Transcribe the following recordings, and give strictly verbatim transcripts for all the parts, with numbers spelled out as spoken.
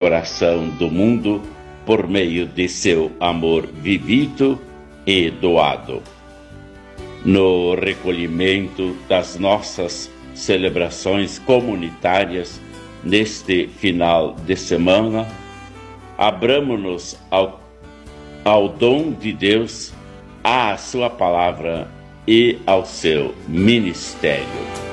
coração do mundo por meio de seu amor vivido e doado. No recolhimento das nossas celebrações comunitárias neste final de semana, abramo-nos ao, ao dom de Deus, à sua palavra e ao seu ministério.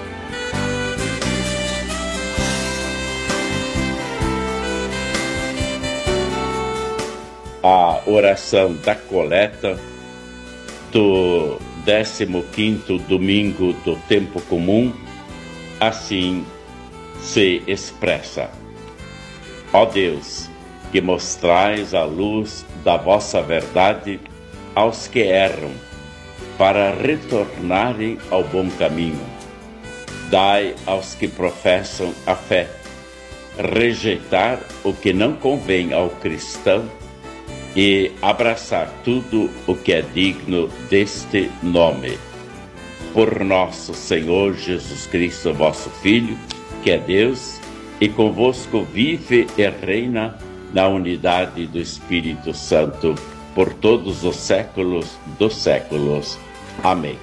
A oração da coleta do décimo quinto domingo do tempo comum assim se expressa: Ó Deus, que mostrais a luz da vossa verdade aos que erram, para retornarem ao bom caminho. Dai aos que professam a fé rejeitar o que não convém ao cristão e abraçar tudo o que é digno deste nome. Por nosso Senhor Jesus Cristo, vosso Filho, que é Deus, e convosco vive e reina na unidade do Espírito Santo, por todos os séculos dos séculos. Amém.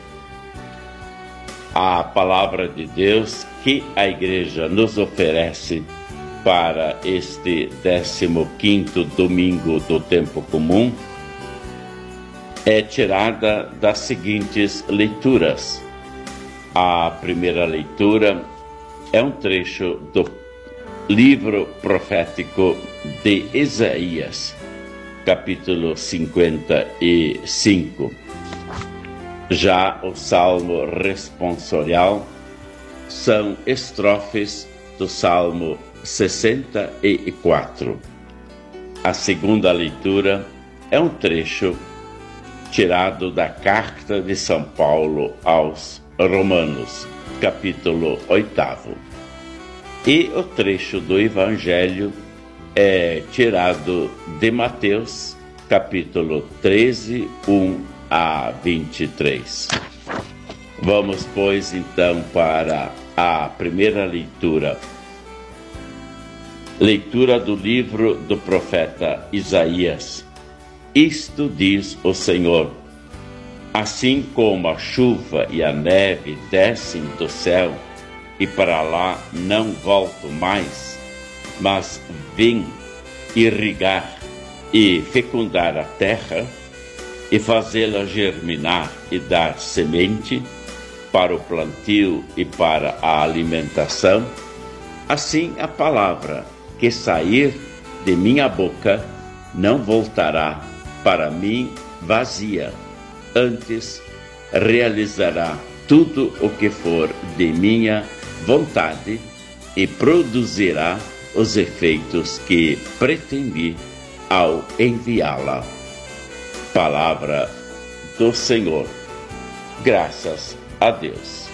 A palavra de Deus que a Igreja nos oferece para este décimo quinto domingo do tempo comum é tirada das seguintes leituras. A primeira leitura é um trecho do livro profético de Isaías, capítulo cinquenta e cinco. Já o salmo responsorial são estrofes do salmo sessenta e quatro. A segunda leitura é um trecho tirado da carta de São Paulo aos Romanos, capítulo oitavo. E o trecho do Evangelho é tirado de Mateus, capítulo treze, um a vinte e três. Vamos, pois, então, para a primeira leitura. Leitura do livro do profeta Isaías. Isto diz o Senhor: assim como a chuva e a neve descem do céu e para lá não voltam mais, mas vêm irrigar e fecundar a terra e fazê-la germinar e dar semente para o plantio e para a alimentação, assim a palavra que sair de minha boca não voltará para mim vazia, antes realizará tudo o que for de minha vontade e produzirá os efeitos que pretendi ao enviá-la. Palavra do Senhor. Graças a Deus.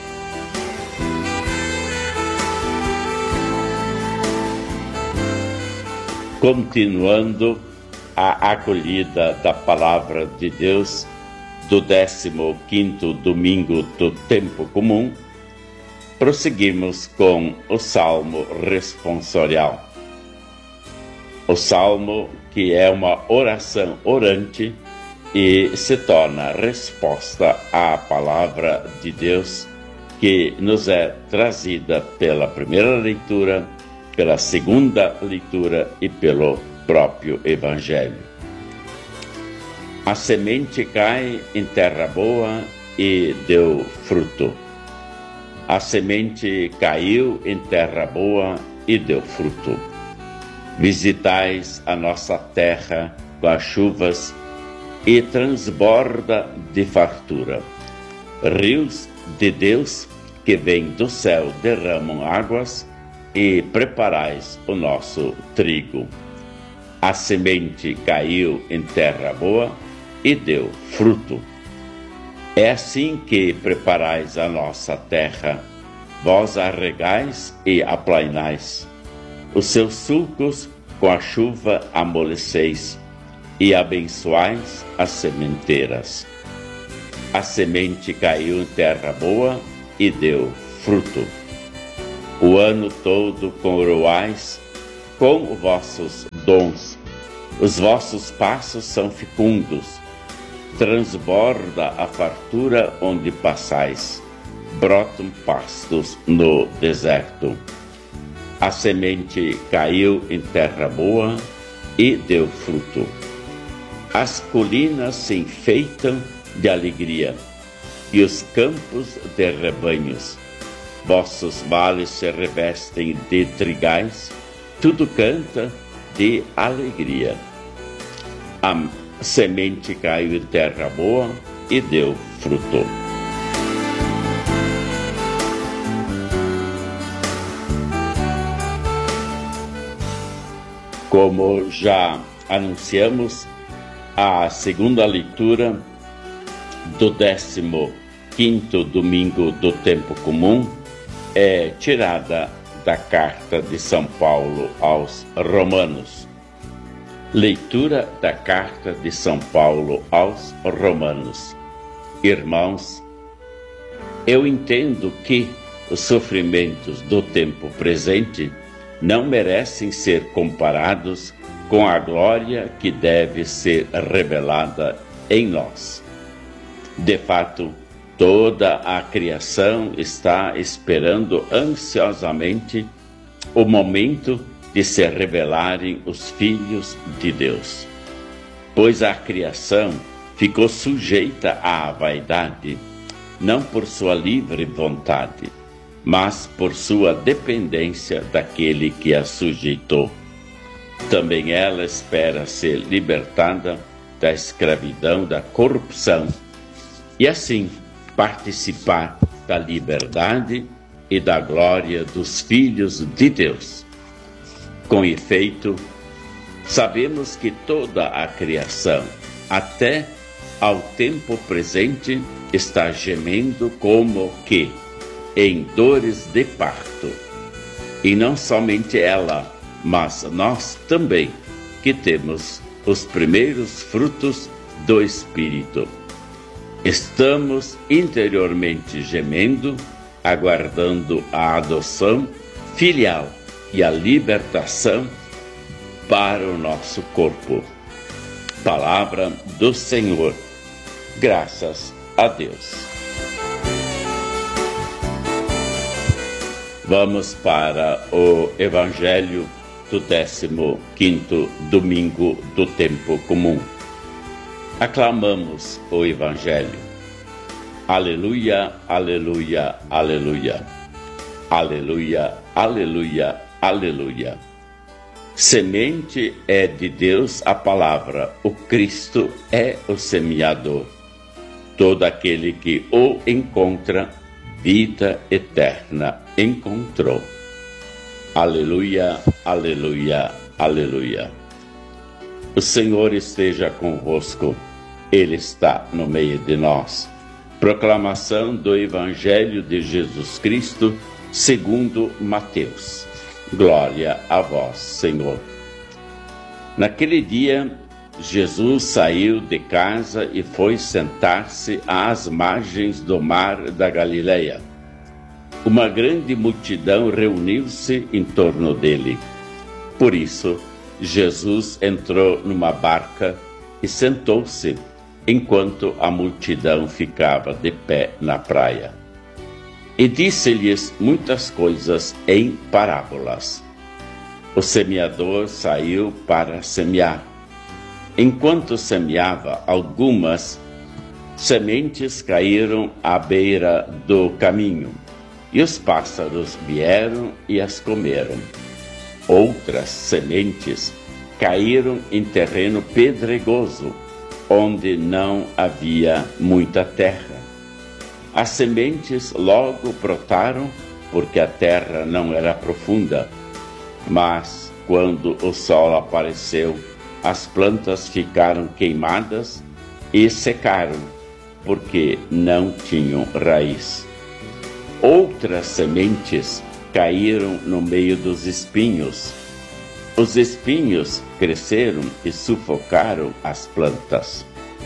Continuando a acolhida da Palavra de Deus do décimo quinto domingo do tempo comum, prosseguimos com o Salmo responsorial. O Salmo que é uma oração orante e se torna resposta à Palavra de Deus que nos é trazida pela primeira leitura, pela segunda leitura e pelo próprio Evangelho. A semente cai em terra boa e deu fruto. A semente caiu em terra boa e deu fruto. Visitais a nossa terra com as chuvas e transborda de fartura. Rios de Deus que vêm do céu derramam águas e preparais o nosso trigo. A semente caiu em terra boa e deu fruto. É assim que preparais a nossa terra, vós a regais e aplainais. Os seus sulcos com a chuva amoleceis e abençoais as sementeiras. A semente caiu em terra boa e deu fruto. O ano todo coroais com vossos dons. Os vossos passos são fecundos. Transborda a fartura onde passais. Brotam pastos no deserto. A semente caiu em terra boa e deu fruto. As colinas se enfeitam de alegria e os campos de rebanhos. Vossos vales se revestem de trigais, tudo canta de alegria. A semente caiu em terra boa e deu fruto. Como já anunciamos, a segunda leitura do décimo quinto domingo do tempo comum é tirada da carta de São Paulo aos Romanos. Leitura da carta de São Paulo aos Romanos. Irmãos, eu entendo que os sofrimentos do tempo presente não merecem ser comparados com a glória que deve ser revelada em nós. De fato, toda a criação está esperando ansiosamente o momento de se revelarem os filhos de Deus. Pois a criação ficou sujeita à vaidade, não por sua livre vontade, mas por sua dependência daquele que a sujeitou. Também ela espera ser libertada da escravidão, da corrupção, e assim participar da liberdade e da glória dos filhos de Deus. Com efeito, sabemos que toda a criação, até ao tempo presente, está gemendo como que em dores de parto. E não somente ela, mas nós também, que temos os primeiros frutos do Espírito. Estamos interiormente gemendo, aguardando a adoção filial e a libertação para o nosso corpo. Palavra do Senhor. Graças a Deus. Vamos para o Evangelho do décimo quinto domingo do tempo comum. Aclamamos o Evangelho. Aleluia, aleluia, aleluia. Aleluia, aleluia, aleluia. Semente é de Deus a palavra, o Cristo é o semeador. Todo aquele que o encontra, vida eterna encontrou. Aleluia, aleluia, aleluia. O Senhor esteja convosco, Ele está no meio de nós. Proclamação do Evangelho de Jesus Cristo, segundo Mateus. Glória a vós, Senhor. Naquele dia, Jesus saiu de casa e foi sentar-se às margens do mar da Galileia. Uma grande multidão reuniu-se em torno dele. Por isso, Jesus entrou numa barca e sentou-se, enquanto a multidão ficava de pé na praia. E disse-lhes muitas coisas em parábolas. O semeador saiu para semear. Enquanto semeava, algumas sementes caíram à beira do caminho, e os pássaros vieram e as comeram. Outras sementes caíram em terreno pedregoso, onde não havia muita terra. As sementes logo brotaram, porque a terra não era profunda. Mas, quando o sol apareceu, as plantas ficaram queimadas e secaram, porque não tinham raiz. Outras sementes caíram no meio dos espinhos. Os espinhos cresceram e sufocaram as plantas.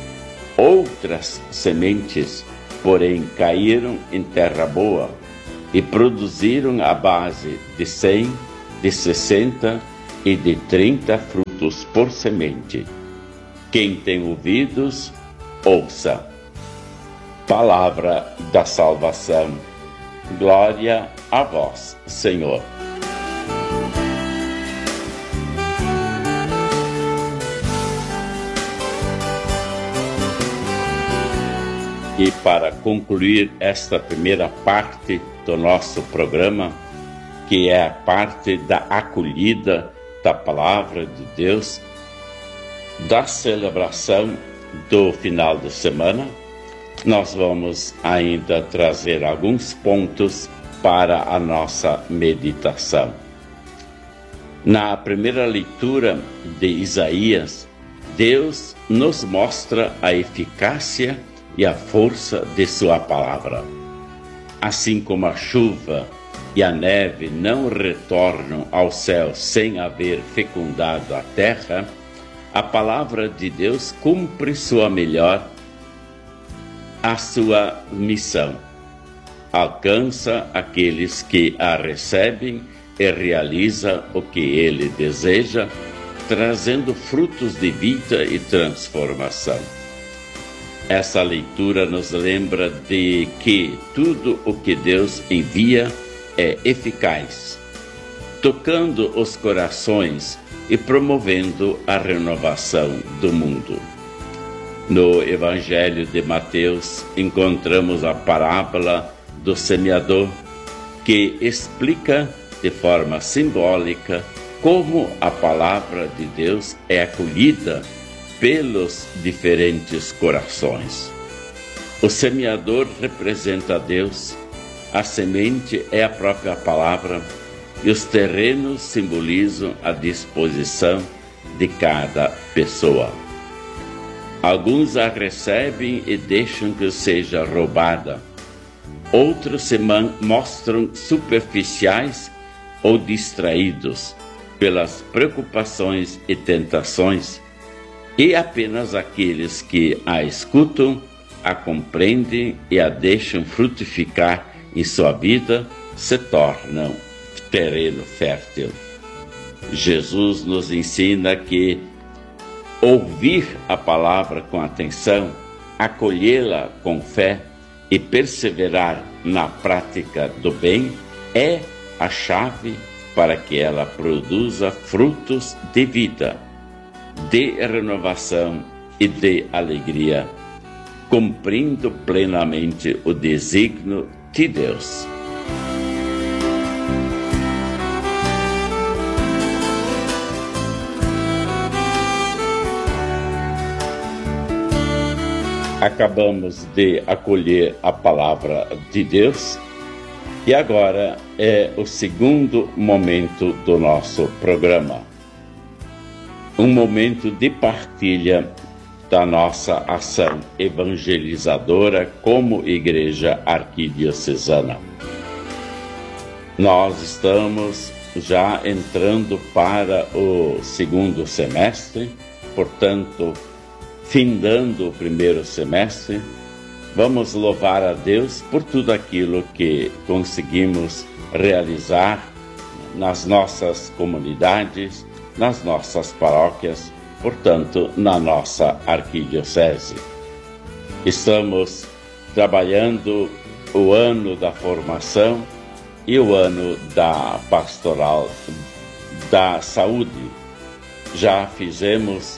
Outras sementes, porém, caíram em terra boa e produziram a base de cem, de sessenta e de trinta frutos frutos por semente. Quem tem ouvidos, ouça. Palavra da salvação. Glória a vós, Senhor. E para concluir esta primeira parte do nosso programa, que é a parte da acolhida da Palavra de Deus, da celebração do final de semana, nós vamos ainda trazer alguns pontos para a nossa meditação. Na primeira leitura de Isaías, Deus nos mostra a eficácia e a força de sua palavra. Assim como a chuva e a neve não retornam ao céu sem haver fecundado a terra, a palavra de Deus cumpre sua melhor, a sua missão. Alcança aqueles que a recebem e realiza o que ele deseja, trazendo frutos de vida e transformação. Essa leitura nos lembra de que tudo o que Deus envia é eficaz, tocando os corações e promovendo a renovação do mundo. No Evangelho de Mateus, encontramos a parábola do semeador, que explica de forma simbólica como a palavra de Deus é acolhida pelos diferentes corações. O semeador representa Deus, a semente é a própria palavra e os terrenos simbolizam a disposição de cada pessoa. Alguns a recebem e deixam que seja roubada. Outros se mostram superficiais ou distraídos pelas preocupações e tentações, e apenas aqueles que a escutam, a compreendem e a deixam frutificar em sua vida se tornam terreno fértil. Jesus nos ensina que ouvir a palavra com atenção, acolhê-la com fé e perseverar na prática do bem é a chave para que ela produza frutos de vida, de renovação e de alegria, cumprindo plenamente o desígnio de Deus. Acabamos de acolher a palavra de Deus e agora é o segundo momento do nosso programa. Um momento de partilha da nossa ação evangelizadora como Igreja Arquidiocesana. Nós estamos já entrando para o segundo semestre, portanto, findando o primeiro semestre. Vamos louvar a Deus por tudo aquilo que conseguimos realizar nas nossas comunidades, nas nossas paróquias, portanto, na nossa arquidiocese. Estamos trabalhando o ano da formação e o ano da pastoral da saúde. Já fizemos,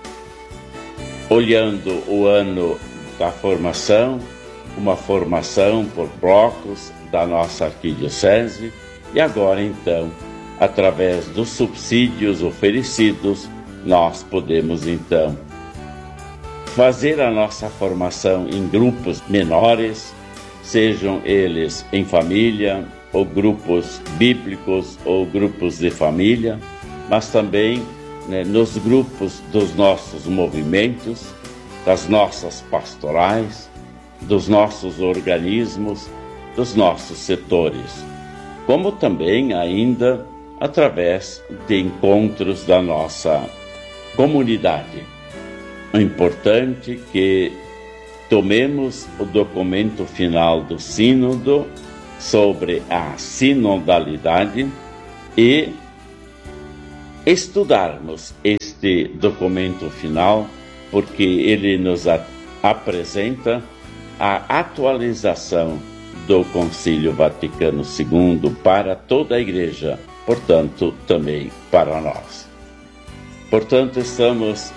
olhando o ano da formação, uma formação por blocos da nossa arquidiocese, e agora então, através dos subsídios oferecidos, nós podemos então fazer a nossa formação em grupos menores, sejam eles em família, ou grupos bíblicos, ou grupos de família, mas também, né, nos grupos dos nossos movimentos, das nossas pastorais, dos nossos organismos, dos nossos setores, como também ainda através de encontros da nossa comunidade. É importante que tomemos o documento final do Sínodo sobre a sinodalidade e estudarmos este este documento final, porque ele nos a- apresenta a atualização do Concílio Vaticano segundo para toda a Igreja, portanto, também para nós. Portanto, estamos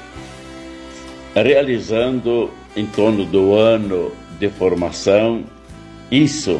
realizando em torno do ano de formação, isso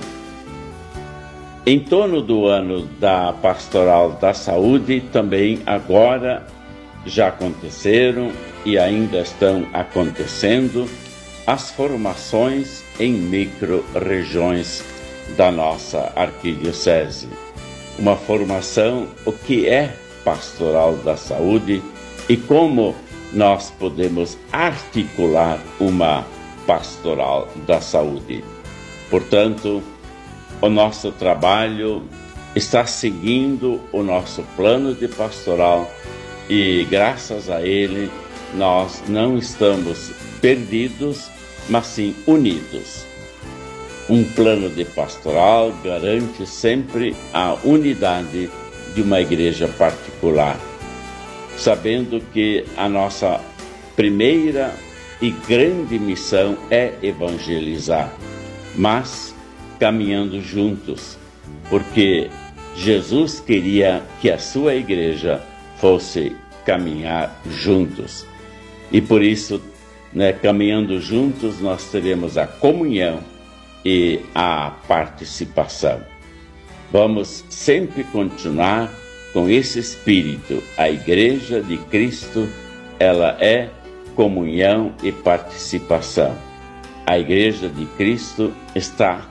em torno do ano da Pastoral da Saúde, também agora já aconteceram e ainda estão acontecendo as formações em micro-regiões da nossa arquidiocese. Uma formação, o que é Pastoral da Saúde e como nós podemos articular uma Pastoral da Saúde. Portanto, o nosso trabalho está seguindo o nosso plano de pastoral e, graças a ele, nós não estamos perdidos, mas sim unidos. Um plano de pastoral garante sempre a unidade de uma igreja particular, sabendo que a nossa primeira e grande missão é evangelizar, mas caminhando juntos, porque Jesus queria que a sua igreja fosse caminhar juntos. E por isso, né, caminhando juntos, nós teremos a comunhão e a participação. Vamos sempre continuar com esse espírito. A Igreja de Cristo, ela é comunhão e participação. A Igreja de Cristo está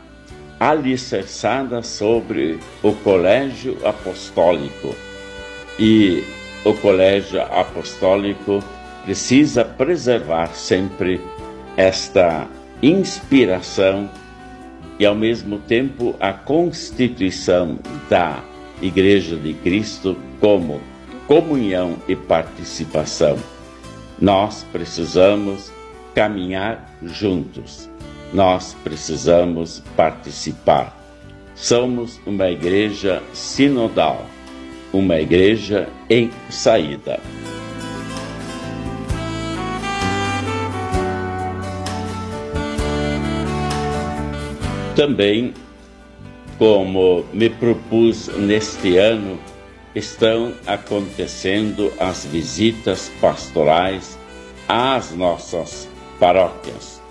alicerçada sobre o colégio apostólico. E o colégio apostólico precisa preservar sempre esta inspiração e, ao mesmo tempo, a constituição da Igreja de Cristo como comunhão e participação. Nós precisamos caminhar juntos. Nós precisamos participar. Somos uma igreja sinodal, uma igreja em saída. Também, como me propus neste ano, estão acontecendo as visitas pastorais às nossas paróquias.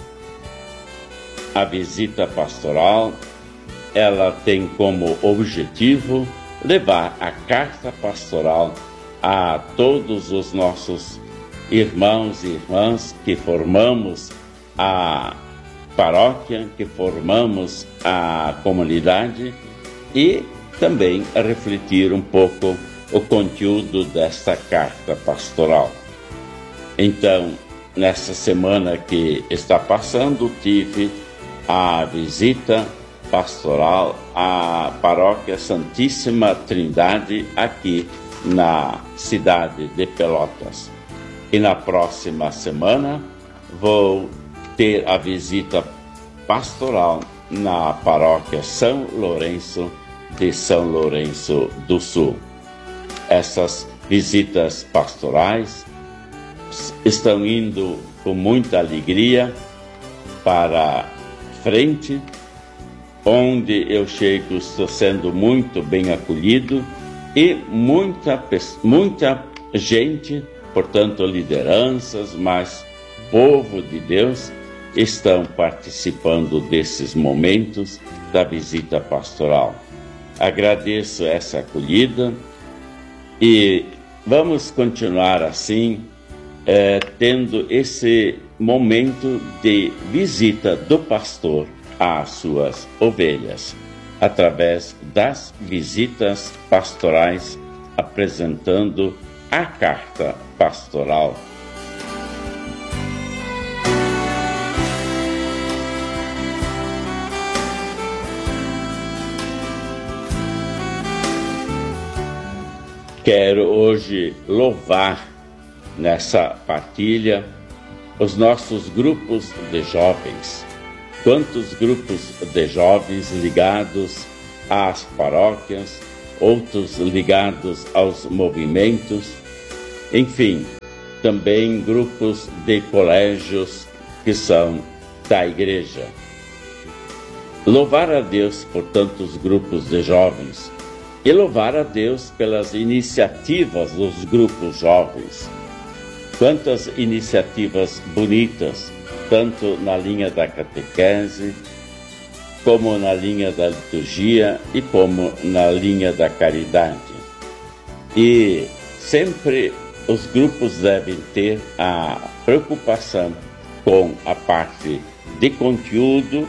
A visita pastoral, ela tem como objetivo levar a carta pastoral a todos os nossos irmãos e irmãs que formamos a paróquia, que formamos a comunidade, e também a refletir um pouco o conteúdo desta carta pastoral. Então, nessa semana que está passando, tive a visita pastoral à Paróquia Santíssima Trindade aqui na cidade de Pelotas. E na próxima semana vou ter a visita pastoral na Paróquia São Lourenço de São Lourenço do Sul. Essas visitas pastorais estão indo com muita alegria para frente, onde eu chego, estou sendo muito bem acolhido e muita, muita gente, portanto lideranças, mas povo de Deus, estão participando desses momentos da visita pastoral. Agradeço essa acolhida e vamos continuar assim, é, tendo esse momento de visita do pastor às suas ovelhas, através das visitas pastorais, apresentando a carta pastoral. Quero hoje louvar nessa partilha os nossos grupos de jovens. Quantos grupos de jovens ligados às paróquias, outros ligados aos movimentos. Enfim, também grupos de colégios que são da igreja. Louvar a Deus por tantos grupos de jovens e louvar a Deus pelas iniciativas dos grupos jovens. Quantas iniciativas bonitas, tanto na linha da catequese, como na linha da liturgia e como na linha da caridade. E sempre os grupos devem ter a preocupação com a parte de conteúdo,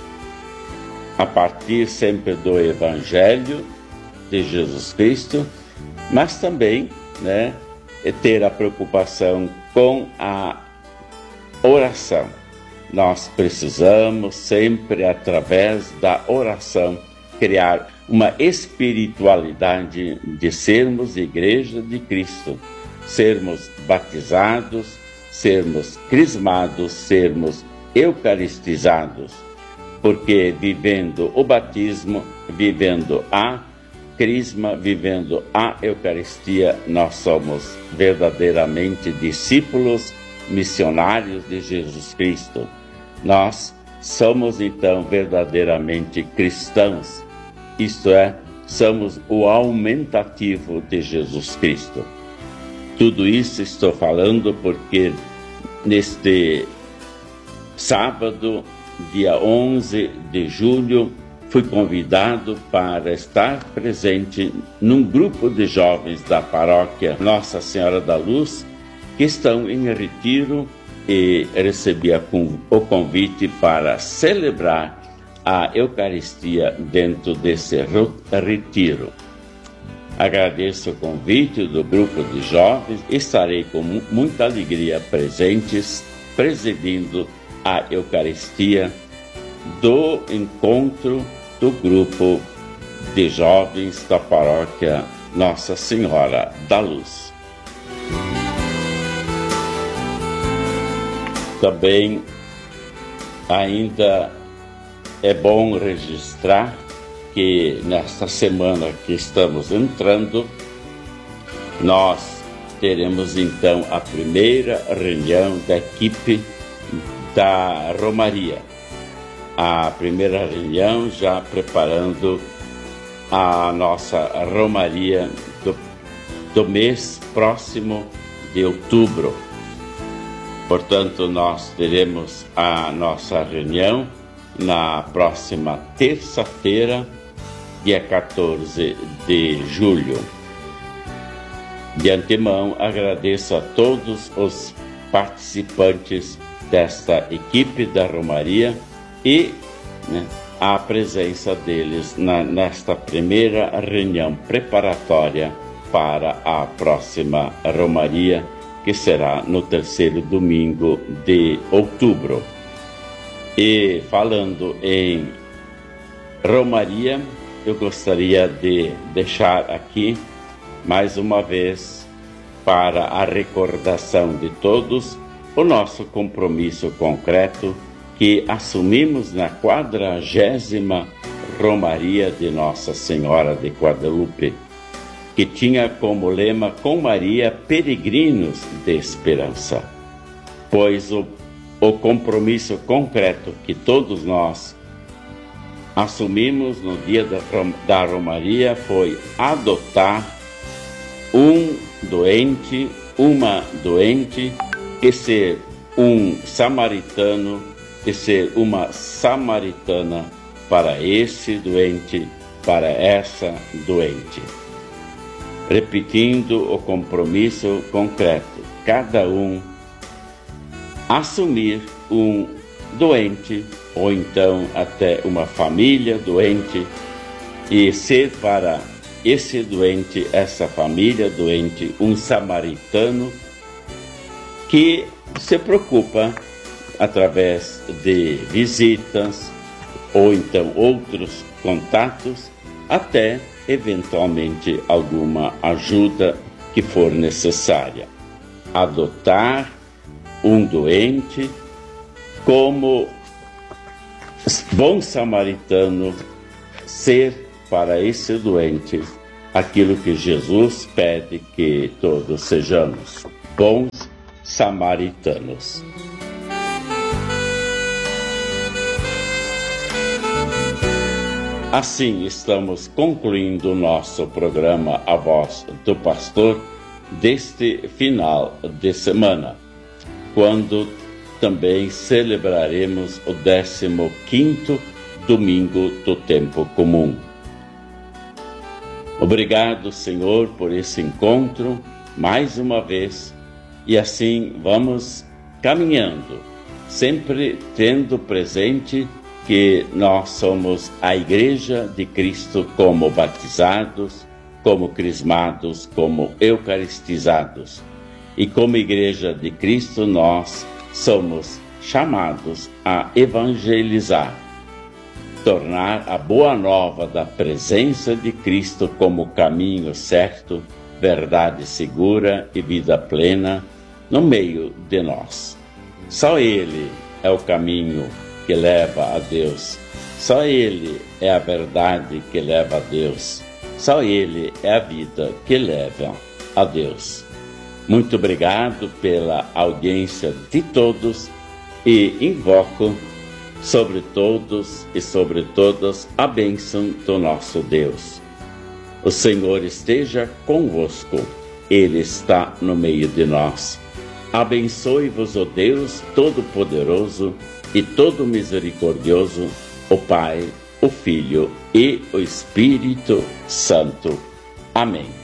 a partir sempre do Evangelho de Jesus Cristo, mas também, né, ter a preocupação com a oração. Nós precisamos sempre, através da oração, criar uma espiritualidade de sermos Igreja de Cristo, sermos batizados, sermos crismados, sermos eucaristizados, porque vivendo o batismo, vivendo a crisma, vivendo a Eucaristia, nós somos verdadeiramente discípulos missionários de Jesus Cristo. Nós somos então verdadeiramente cristãos, isto é, somos o aumentativo de Jesus Cristo. Tudo isso estou falando porque neste sábado, dia onze de julho, fui convidado para estar presente num grupo de jovens da paróquia Nossa Senhora da Luz, que estão em retiro, e recebi o convite para celebrar a Eucaristia dentro desse retiro. Agradeço o convite do grupo de jovens, estarei com muita alegria presentes, presidindo a Eucaristia do encontro do grupo de jovens da paróquia Nossa Senhora da Luz. Também ainda é bom registrar que nesta semana que estamos entrando, nós teremos então a primeira reunião da equipe da Romaria. A primeira reunião já preparando a nossa Romaria do, do mês próximo de outubro. Portanto, nós teremos a nossa reunião na próxima terça-feira, dia quatorze de julho. De antemão, agradeço a todos os participantes desta equipe da Romaria e, né, a presença deles na, nesta primeira reunião preparatória para a próxima Romaria, que será no terceiro domingo de outubro. E falando em Romaria, eu gostaria de deixar aqui, mais uma vez, para a recordação de todos, o nosso compromisso concreto que assumimos na quadragésima Romaria de Nossa Senhora de Guadalupe, que tinha como lema "Com Maria, peregrinos de esperança", pois o, o compromisso concreto que todos nós assumimos no dia da, da Romaria foi adotar um doente, uma doente, e ser um samaritano, e ser uma samaritana para esse doente, para essa doente. Repetindo o compromisso concreto, cada um assumir um doente, ou então até uma família doente, e ser para esse doente, essa família doente, um samaritano que se preocupa através de visitas ou então outros contatos, até eventualmente alguma ajuda que for necessária. Adotar um doente como bom samaritano, ser para esse doente aquilo que Jesus pede que todos sejamos: bons samaritanos. Assim estamos concluindo o nosso programa A Voz do Pastor deste final de semana, quando também celebraremos o décimo quinto domingo do tempo comum. Obrigado, Senhor, por esse encontro mais uma vez, e assim vamos caminhando, sempre tendo presente que nós somos a Igreja de Cristo como batizados, como crismados, como eucaristizados. E como Igreja de Cristo nós somos chamados a evangelizar, tornar a boa nova da presença de Cristo como caminho certo, verdade segura e vida plena no meio de nós. Só Ele é o caminho que leva a Deus. Só Ele é a verdade que leva a Deus. Só Ele é a vida que leva a Deus. Muito obrigado pela audiência de todos e invoco sobre todos e sobre todas a bênção do nosso Deus. O Senhor esteja convosco. Ele está no meio de nós. Abençoe-vos o Deus Todo-Poderoso e todo misericordioso, o Pai, o Filho e o Espírito Santo. Amém.